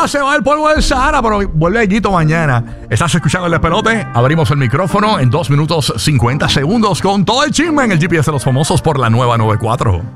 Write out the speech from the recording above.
se va el polvo del Sahara, pero vuelve Allito mañana. Estás escuchando El Despelote. Abrimos el micrófono en 2 minutos 50 segundos con todo el chisme en el GPS de los famosos por la nueva 94.